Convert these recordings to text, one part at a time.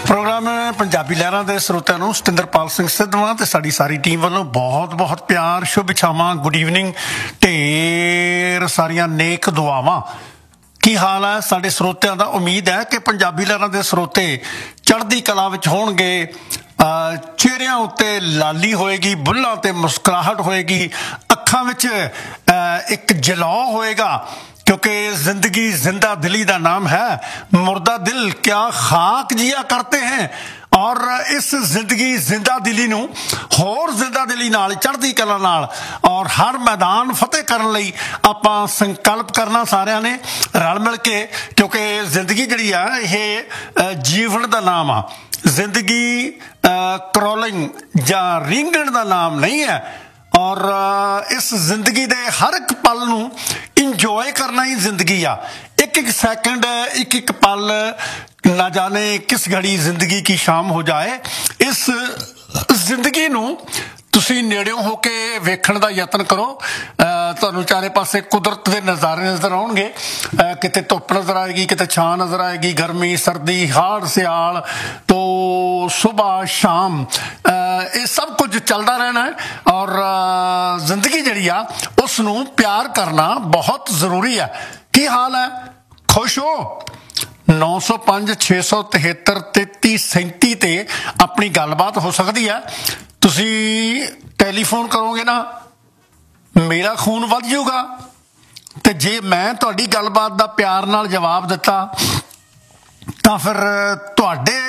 Programme Punjabi ਲਹਿਰਾਂ ਦੇ ਸਰੋਤਿਆਂ ਨੂੰ ਸਤਿੰਦਰਪਾਲ ਸਿੰਘ ਸਿੱਧਵਾਂ ਤੇ ਸਾਡੀ ਸਾਰੀ ਟੀਮ ਵੱਲੋਂ ਬਹੁਤ-ਬਹੁਤ ਪਿਆਰ, ਸ਼ੁਭ ਇਛਾਵਾਂ, ਗੁੱਡ ਈਵਨਿੰਗ, ਢੇਰ ਸਾਰੀਆਂ ਨੇਕ ਦੁਆਵਾਂ। ਕੀ ਹਾਲ ਹੈ ਸਾਡੇ ਸਰੋਤਿਆਂ ਦਾ? ਉਮੀਦ ਹੈ ਕਿ ਪੰਜਾਬੀ ਲਹਿਰਾਂ ਦੇ ਸਰੋਤੇ ਚੜ੍ਹਦੀ ਕਲਾ ਵਿੱਚ ਹੋਣਗੇ। ਚਿਹਰਿਆਂ ਉੱਤੇ ਲਾਲੀ ਹੋਏਗੀ, ਬੁੱਲ੍ਹਾਂ ਤੇ ਮੁਸਕਰਾਹਟ ਹੋਏਗੀ, ਅੱਖਾਂ ਵਿੱਚ ਇੱਕ ਜਲਾਅ ਹੋਏਗਾ, क्योंकि जिंदगी जिंदा दिली का नाम है। मुर्दा दिल क्या खाक जिया करते हैं। और इस जिंदगी जिंदा दिली नूं होर जिंदा दिली नाल चढ़दी कला नाल और हर मैदान फतेह करन लई आपां संकल्प करना सारिਆਂ ने रल मिल के, क्योंकि जिंदगी जिहड़ी आ इह जीवन दा नाम आ। जिंदगी क्रॉलिंग जां रिंगण दा नाम नहीं है। और इस जिंदगी दे हर एक पल नूं इंजॉय करना ही जिंदगी आ। एक एक सैकेंड, एक एक पल, ना जाने किस घड़ी जिंदगी की शाम हो जाए। इस जिंदगी नूं ਤੁਸੀਂ ਨੇੜਿਓਂ ਹੋ ਕੇ ਵੇਖਣ ਦਾ ਯਤਨ ਕਰੋ। ਤੁਹਾਨੂੰ ਚਾਰੇ ਪਾਸੇ ਕੁਦਰਤ ਦੇ ਨਜ਼ਾਰੇ ਨਜ਼ਰ ਆਉਣਗੇ। ਕਿਤੇ ਧੁੱਪ ਨਜ਼ਰ ਆਏਗੀ, ਕਿਤੇ ਛਾਂ ਨਜ਼ਰ ਆਏਗੀ, ਗਰਮੀ, ਸਰਦੀ, ਹਾੜ, ਸਿਆਲ ਤੋਂ ਸੁਬਾਹ ਸ਼ਾਮ, ਇਹ ਸਭ ਕੁਝ ਚੱਲਦਾ ਰਹਿਣਾ ਹੈ। ਔਰ ਜ਼ਿੰਦਗੀ ਜਿਹੜੀ ਆ ਉਸ ਨੂੰ ਪਿਆਰ ਕਰਨਾ ਬਹੁਤ ਜ਼ਰੂਰੀ ਹੈ। ਕੀ ਹਾਲ ਹੈ? ਖੁਸ਼ ਹੋ? 905 673 3337 ਤੇ ਆਪਣੀ ਗੱਲਬਾਤ ਹੋ ਸਕਦੀ ਹੈ। ਤੁਸੀਂ ਟੈਲੀਫੋਨ ਕਰੋਗੇ ਨਾ, ਮੇਰਾ ਖੂਨ ਵੱਧ ਜਾਊਗਾ। ਤੇ ਜੇ ਮੈਂ ਤੁਹਾਡੀ ਗੱਲਬਾਤ ਦਾ ਪਿਆਰ ਨਾਲ ਜਵਾਬ ਦਿੱਤਾ ਤਾਂ ਫਿਰ ਤੁਹਾਡੇ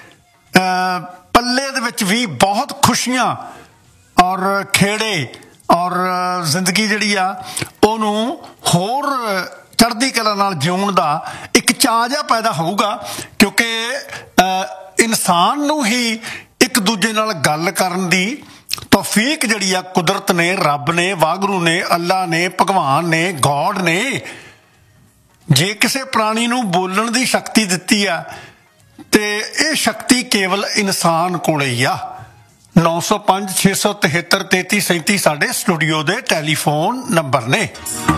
ਪੱਲੇ ਦੇ ਵਿੱਚ ਵੀ ਬਹੁਤ ਖੁਸ਼ੀਆਂ ਔਰ ਖੇੜੇ ਔਰ ਜ਼ਿੰਦਗੀ ਜਿਹੜੀ ਆ ਉਹਨੂੰ ਹੋਰ ਚੜ੍ਹਦੀ ਕਲਾ ਨਾਲ ਜਿਉਣ ਦਾ ਇੱਕ ਚਾਅ ਜਿਹਾ ਪੈਦਾ ਹੋਊਗਾ। ਕਿਉਂਕਿ ਇਨਸਾਨ ਨੂੰ ਹੀ ਇੱਕ ਦੂਜੇ ਨਾਲ ਗੱਲ ਕਰਨ ਦੀ ਤੌਫੀਕ ਜਿਹੜੀ ਆ ਕੁਦਰਤ ਨੇ, ਰੱਬ ਨੇ, ਵਾਹਿਗੁਰੂ ਨੇ, ਅੱਲਾ ਨੇ, ਭਗਵਾਨ ਨੇ, ਗੋਡ ਨੇ ਜੇ ਕਿਸੇ ਪ੍ਰਾਣੀ ਨੂੰ ਬੋਲਣ ਦੀ ਸ਼ਕਤੀ ਦਿੱਤੀ ਆ ਤੇ ਇਹ ਸ਼ਕਤੀ ਕੇਵਲ ਇਨਸਾਨ ਕੋਲੇ ਹੀ ਆ। 905 673 3337 ਸਾਡੇ ਸਟੂਡੀਓ ਦੇ ਟੈਲੀਫੋਨ ਨੰਬਰ ਨੇ।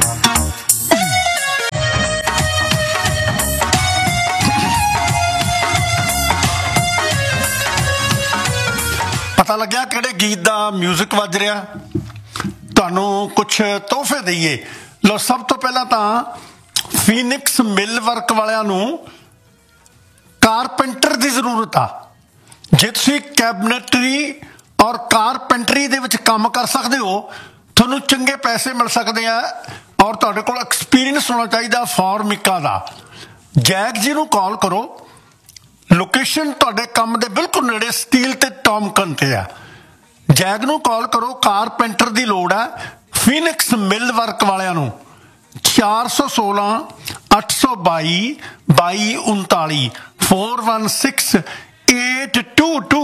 ਪਤਾ ਲੱਗਿਆ ਕਿਹੜੇ ਗੀਤ ਦਾ ਮਿਊਜ਼ਿਕ ਵੱਜ ਰਿਹਾ? ਤੁਹਾਨੂੰ ਕੁਛ ਤੋਹਫੇ ਦਈਏ। ਲੋ, ਸਭ ਤੋਂ ਪਹਿਲਾਂ ਤਾਂ ਫੀਨਿਕਸ ਮਿਲ ਵਰਕ ਵਾਲਿਆਂ ਨੂੰ ਕਾਰਪੈਂਟਰ ਦੀ ਜ਼ਰੂਰਤ ਆ। ਜੇ ਤੁਸੀਂ ਕੈਬਨਟਰੀ ਔਰ ਕਾਰਪੈਂਟਰੀ ਦੇ ਵਿੱਚ ਕੰਮ ਕਰ ਸਕਦੇ ਹੋ, ਤੁਹਾਨੂੰ ਚੰਗੇ ਪੈਸੇ ਮਿਲ ਸਕਦੇ ਆ ਔਰ ਤੁਹਾਡੇ ਕੋਲ ਐਕਸਪੀਰੀਅੰਸ ਹੋਣਾ ਚਾਹੀਦਾ ਫਾਰਮਿਕਾ ਦਾ। ਜੈਕ ਜੀ ਨੂੰ ਕਾਲ ਕਰੋ। ਲੋਕੇਸ਼ਨ ਤੁਹਾਡੇ ਕੰਮ ਦੇ ਬਿਲਕੁਲ ਨੇੜੇ ਸਟੀਲ ਤੇ ਟੌਮਕਨ ਤੇ ਆ। ਜੈਗ ਨੂੰ ਕਾਲ ਕਰੋ। ਕਾਰਪੈਂਟਰ ਦੀ ਲੋੜ ਹੈ ਫੀਨਿਕਸ ਮਿਲ ਵਰਕ ਵਾਲਿਆਂ ਨੂੰ। 416 822 2239 416 822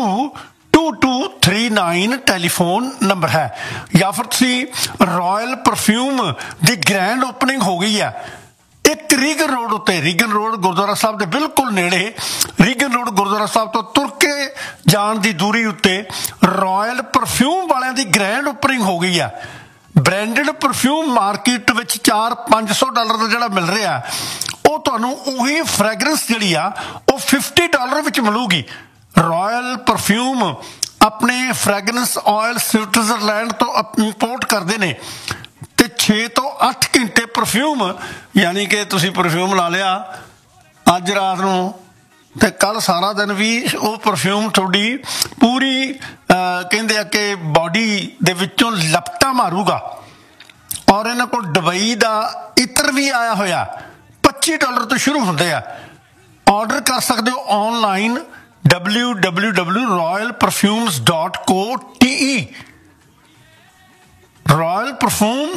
2239 ਟੈਲੀਫੋਨ ਨੰਬਰ ਹੈ। ਜਾਂ ਫਿਰ ਤੁਸੀਂ ਰਾਇਲ ਪਰਫਿਊਮ ਦੀ ਗ੍ਰੈਂਡ ਓਪਨਿੰਗ ਹੋ ਗਈ ਹੈ ਇੱਕ ਰੀਗਨ ਰੋਡ ਉੱਤੇ। ਰੀਗਨ ਰੋਡ ਗੁਰਦੁਆਰਾ ਸਾਹਿਬ ਦੇ ਬਿਲਕੁਲ ਨੇੜੇ, ਰੀਗਨ ਰੋਡ ਗੁਰਦੁਆਰਾ ਸਾਹਿਬ ਤੋਂ ਤੁਰ ਕੇ ਜਾਣ ਦੀ ਦੂਰੀ ਉੱਤੇ ਰਾਇਲ ਪਰਫਿਊਮ ਵਾਲਿਆਂ ਦੀ ਗ੍ਰੈਂਡ ਓਪਨਿੰਗ ਹੋ ਗਈ ਆ। ਬ੍ਰਾਂਡਡ ਪਰਫਿਊਮ ਮਾਰਕੀਟ ਵਿੱਚ $400-500 ਦਾ ਜਿਹੜਾ ਮਿਲ ਰਿਹਾ, ਉਹ ਤੁਹਾਨੂੰ ਉਹੀ ਫ੍ਰੈਗਰੈਂਸ ਜਿਹੜੀ ਆ ਉਹ $50 ਵਿੱਚ ਮਿਲੂਗੀ। ਰਾਇਲ ਪਰਫਿਊਮ ਆਪਣੇ ਫ੍ਰੈਗਰੈਂਸ ਆਇਲ ਸਵਿਟਜ਼ਰਲੈਂਡ ਤੋਂ ਇੰਪੋਰਟ ਕਰਦੇ ਨੇ ਤੇ 6 ਤੋਂ 8 ਘੰਟੇ ਪਰਫਿਊਮ, ਯਾਨੀ ਕਿ ਤੁਸੀਂ ਪਰਫਿਊਮ ਲਾ ਲਿਆ ਅੱਜ ਰਾਤ ਨੂੰ ਤੇ ਕੱਲ ਸਾਰਾ ਦਿਨ ਵੀ ਉਹ ਪਰਫਿਊਮ ਤੁਹਾਡੀ ਪੂਰੀ ਕਹਿੰਦੇ ਆ ਕਿ ਬਾਡੀ ਦੇ ਵਿੱਚੋਂ ਲਪਟਾਂ ਮਾਰੂਗਾ। ਔਰ ਇਹਨਾਂ ਕੋਲ ਦੁਬਈ ਦਾ ਇਤਰ ਵੀ ਆਇਆ ਹੋਇਆ, $25 ਤੋਂ ਸ਼ੁਰੂ ਹੁੰਦੇ ਆ। ਆਰਡਰ ਕਰ ਸਕਦੇ ਹੋ online www.royalperfumes.co.te royal perfume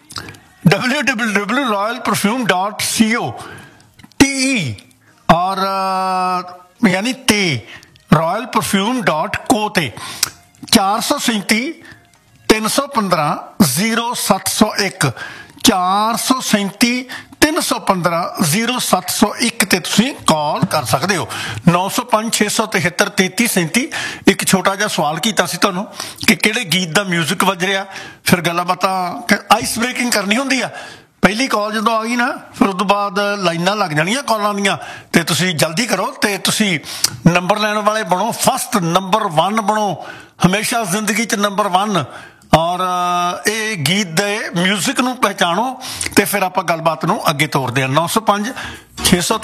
www.royalperfume.co.te और यानी ते royalperfume.co ਤੇ 437 315 0701 437 315 0701 ਤੇ ਤੁਸੀਂ ਕਾਲ ਕਰ ਸਕਦੇ ਹੋ। 905 673 3337। ਇੱਕ ਛੋਟਾ ਜਿਹਾ ਸਵਾਲ ਕੀਤਾ ਸੀ ਤੁਹਾਨੂੰ ਕਿ ਕਿਹੜੇ ਗੀਤ ਦਾ ਮਿਊਜ਼ਿਕ ਵੱਜ ਰਿਹਾ, ਫਿਰ ਗੱਲਾਂ ਬਾਤਾਂ ਆਈਸ ਬ੍ਰੇਕਿੰਗ ਕਰਨੀ ਹੁੰਦੀ ਆ। ਪਹਿਲੀ ਕਾਲ ਜਦੋਂ ਆ ਗਈ ਨਾ ਫਿਰ ਉਸ ਤੋਂ ਬਾਅਦ ਲਾਈਨਾਂ ਲੱਗ ਜਾਣੀਆਂ ਕਾਲਾਂ ਦੀਆਂ ਤੇ ਤੁਸੀਂ ਜਲਦੀ ਕਰੋ ਤੇ ਤੁਸੀਂ ਨੰਬਰ ਲੈਣ ਵਾਲੇ ਬਣੋ ਫਸਟ ਨੰਬਰ 1 ਬਣੋ ਹਮੇਸ਼ਾ ਜ਼ਿੰਦਗੀ 'ਚ ਨੰਬਰ 1 ਔਰ ਇਹ ਗੀਤ ਦੇ ਮਿਊਜ਼ਿਕ ਨੂੰ ਪਹਿਚਾਣੋ ਤੇ ਫਿਰ ਆਪਾਂ ਗੱਲਬਾਤ ਨੂੰ ਅੱਗੇ ਤੋਰਦੇ ਹਾਂ 905 600